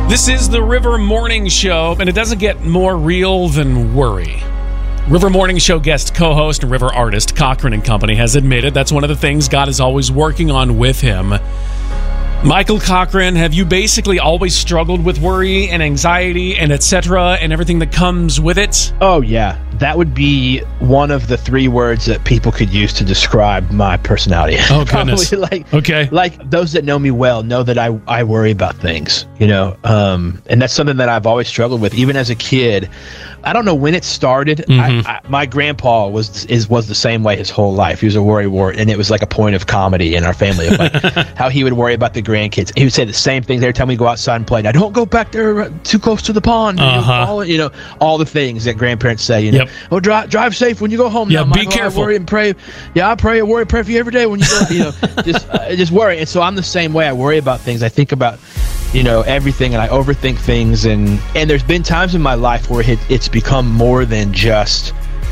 This is the River Morning Show, and it doesn't get more real than worry. River Morning Show guest co-host and River artist Cochran and Company has admitted that's one of the things God is always working on with him. Michael Cochran, have you basically always struggled with worry and anxiety and etc. and everything that comes with it? Oh, yeah. That would be one of the 3 words that people could use to describe my personality. Oh, goodness. Like those that know me well know that I worry about things, and that's something that I've always struggled with, even as a kid. I don't know when it started. My grandpa was the same way his whole life. He was a worrywart, and it was like a point of comedy in our family of like how he would worry about the grandkids. He would say the same thing every time we go outside and play. Now, don't go back there too close to the pond. All the things that grandparents say. Yep. Oh, drive safe when you go home. Yeah, now, be Michael, careful. I worry and pray. Yeah, I pray and worry and pray for you every day when you go. Just worry. And so I'm the same way. I worry about things. I think about everything, and I overthink things, and there's been times in my life where it's become more than just,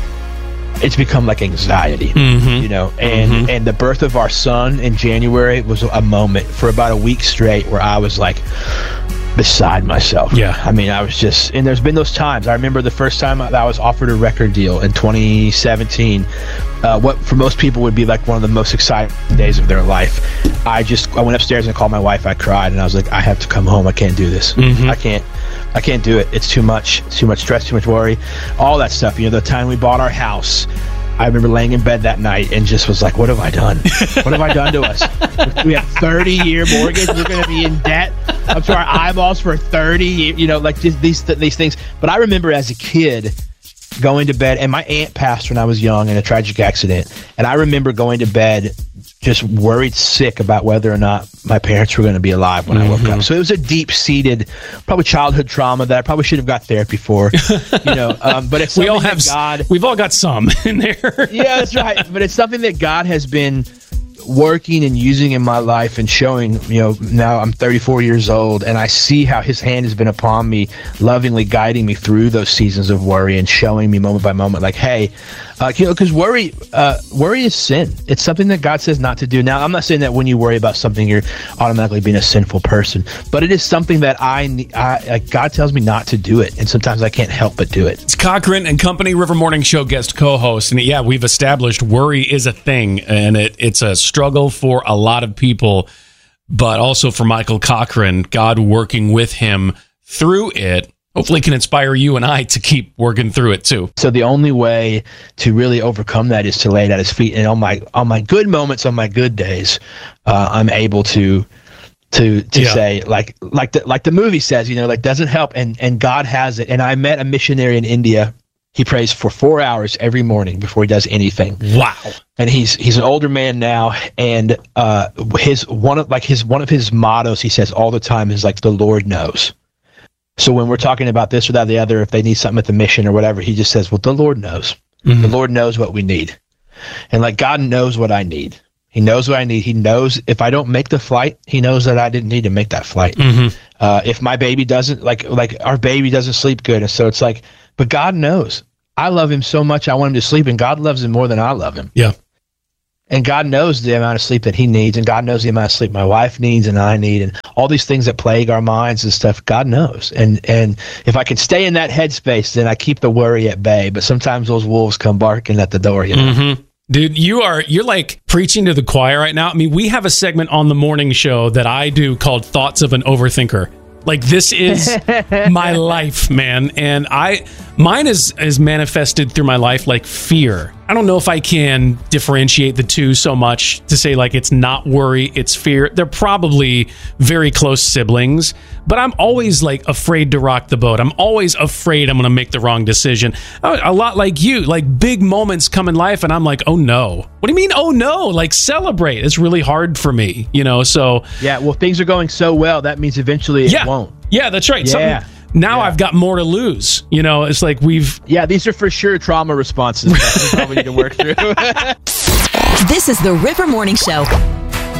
it's become like anxiety, and the birth of our son in January was a moment for about a week straight where I was like beside myself. Yeah. I mean, I was just, and there's been those times. I remember the first time that I was offered a record deal in 2017, what for most people would be like one of the most exciting days of their life. I went upstairs and called my wife. I cried and I was like, I have to come home. I can't do this. I can't do it. It's too much stress, too much worry, all that stuff. The time we bought our house, I remember laying in bed that night and just was like, what have I done? What have I done to us? We have 30-year mortgage. We're going to be in debt up to our eyeballs for 30 years, like just these things. But I remember as a kid going to bed, and my aunt passed when I was young in a tragic accident. And I remember going to bed just worried sick about whether or not my parents were going to be alive when I woke up. So it was a deep-seated, probably childhood trauma that I probably should have got therapy for. But it's something we've all got some in there. Yeah, that's right. But it's something that God has been working and using in my life and showing. Now I'm 34 years old, and I see how his hand has been upon me, lovingly guiding me through those seasons of worry and showing me moment by moment, like, hey, because worry is sin. It's something that God says not to do. Now, I'm not saying that when you worry about something, you're automatically being a sinful person, but it is something that God tells me not to do it, and sometimes I can't help but do it. It's Cochran and Company, River Morning Show guest co-host, and yeah, we've established worry is a thing, and it's a struggle for a lot of people, but also for Michael Cochran, God working with him through it. Hopefully can inspire you and I to keep working through it too. So the only way to really overcome that is to lay it at his feet. And on my good moments, on my good days, I'm able to say, like the movie says, doesn't help. And God has it. And I met a missionary in India. He prays for 4 hours every morning before he does anything. Wow. And he's an older man now. And one of his mottos he says all the time is like, the Lord knows. So when we're talking about this or that or the other, if they need something at the mission or whatever, he just says, well, the Lord knows. The Lord knows what we need. And like, God knows what I need. He knows what I need. He knows if I don't make the flight, he knows that I didn't need to make that flight. If my baby doesn't, like our baby doesn't sleep good. And so it's like, but God knows. I love him so much. I want him to sleep, and God loves him more than I love him. Yeah. And God knows the amount of sleep that he needs, and God knows the amount of sleep my wife needs and I need, and all these things that plague our minds and stuff, God knows. And if I can stay in that headspace, then I keep the worry at bay. But sometimes those wolves come barking at the door, Dude, you're like preaching to the choir right now. I mean, we have a segment on the morning show that I do called Thoughts of an Overthinker. Like, this is my life, man. And mine is manifested through my life like fear. I don't know if I can differentiate the two so much to say like it's not worry, it's fear. They're probably very close siblings, but I'm always like afraid to rock the boat. I'm always afraid I'm going to make the wrong decision. A lot like you, like big moments come in life and I'm like, oh no. What do you mean, oh no? Like, celebrate. It's really hard for me, so. Yeah, well, things are going so well, that means eventually it won't. Yeah, that's right. Yeah. Now I've got more to lose. It's like these are for sure trauma responses that we probably need to work through. This is the River Morning Show.